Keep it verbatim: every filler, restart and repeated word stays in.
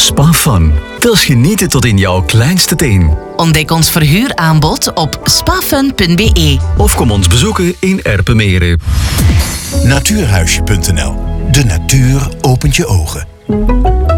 Spa Fun. Wils genieten tot in jouw kleinste teen. Ontdek ons verhuuraanbod op spafun punt b e. Of kom ons bezoeken in Erpenmeren. Natuurhuisje punt n l. De natuur opent je ogen.